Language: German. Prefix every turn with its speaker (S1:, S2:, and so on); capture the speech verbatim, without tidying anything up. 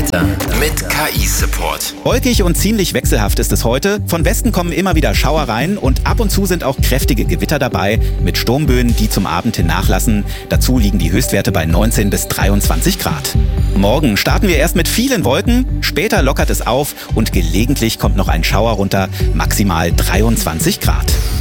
S1: Wetter mit K I-Support.
S2: Wolkig und ziemlich wechselhaft ist es heute. Von Westen kommen immer wieder Schauer rein und ab und zu sind auch kräftige Gewitter dabei mit Sturmböen, die zum Abend hin nachlassen. Dazu liegen die Höchstwerte bei neunzehn bis dreiundzwanzig Grad. Morgen starten wir erst mit vielen Wolken, später lockert es auf und gelegentlich kommt noch ein Schauer runter, maximal dreiundzwanzig Grad.